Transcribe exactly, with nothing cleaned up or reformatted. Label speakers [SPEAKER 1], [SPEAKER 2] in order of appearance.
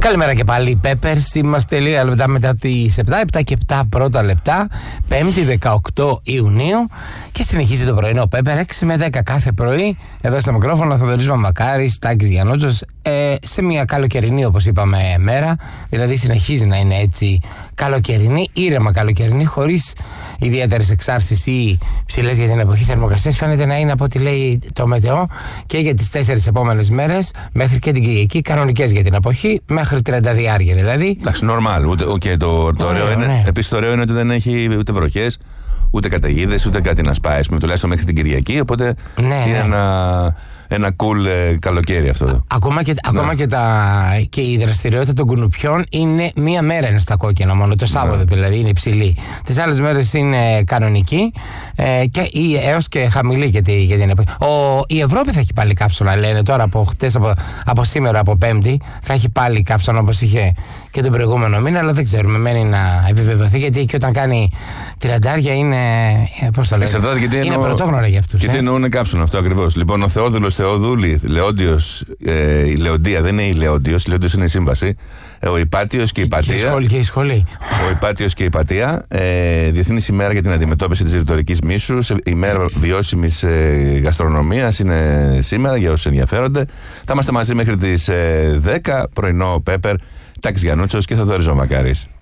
[SPEAKER 1] Καλημέρα και πάλι, Peppers. Είμαστε λίγα λεπτά μετά τις επτά, επτά και επτά πρώτα λεπτά, Πέμπτη δεκαοκτώ Ιουνίου, και συνεχίζει το πρωινό Pepper έξι με δέκα κάθε πρωί. Εδώ στο μικρόφωνο Θοδωρής Βαμβακάρης, Τάκης Γιαννότσος, ε, σε μια καλοκαιρινή, όπως είπαμε, μέρα. Δηλαδή συνεχίζει να είναι έτσι καλοκαιρινή, ήρεμα καλοκαιρινή, χωρίς ιδιαίτερες εξάρσεις ή ψηλές για την εποχή θερμοκρασίας. Φαίνεται να είναι, από ό,τι λέει το μετεό, και για τις τέσσερις επόμενες μέρες μέχρι και την Κυριακή, κανονικές για την εποχή, μέχρι τριάντα διάρκεια δηλαδή.
[SPEAKER 2] Εντάξει, normal. Ούτε, okay, το, το ωραίο είναι, ναι. Επίσης το ωραίο είναι ότι δεν έχει ούτε βροχές, ούτε καταιγίδες, ούτε κάτι να σπάει, τουλάχιστον μέχρι την Κυριακή. Οπότε
[SPEAKER 1] ναι,
[SPEAKER 2] είναι
[SPEAKER 1] ναι.
[SPEAKER 2] ένα, ένα cool ε, καλοκαίρι αυτό εδώ.
[SPEAKER 1] Ακόμα, και, ναι. ακόμα και, τα, και η δραστηριότητα των κουνουπιών είναι μία μέρα είναι στα κόκκινα μόνο, το Σάββατο ναι. δηλαδή είναι υψηλή. Τις άλλες μέρες είναι κανονική ε, και ή έως και χαμηλή για, τη, για την εποχή. Ο, η Ευρώπη θα έχει πάλι καύσωνα, λένε τώρα από χτες, από, από σήμερα, από Πέμπτη. Θα έχει πάλι καύσωνα όπως είχε και τον προηγούμενο μήνα, αλλά δεν ξέρουμε, μένει να επιβεβαιωθεί, γιατί και όταν κάνει τριαντάρια είναι. Πώς το λένε, είναι εννοώ, πρωτόγνωρα για αυτούς.
[SPEAKER 2] Και τι
[SPEAKER 1] ε?
[SPEAKER 2] εννοούν καύσωνα αυτό ακριβώς. Λοιπόν, ο Θεόδουλος Θεοδούλη, Λεόντιος, ε, η Λεοντία δεν είναι η Λεόντιος, η Λεόντιος είναι η σύμβαση. Ε, ο Υπάτιος και η Πατία.
[SPEAKER 1] Και η σχολή, και η σχολή.
[SPEAKER 2] Ο Υπάτιος και η Πατία. Ε, Διεθνής ημέρα για την αντιμετώπιση της ρητορικής μίσους. Ημέρα βιώσιμης ε, γαστρονομίας είναι σήμερα για όσους ενδιαφέρονται. Θα είμαστε μαζί μέχρι τις ε, δέκα. Πρωινό Pepper, Τάκης Γιαννούτσος και Θοδωρής Βαμβακάρης.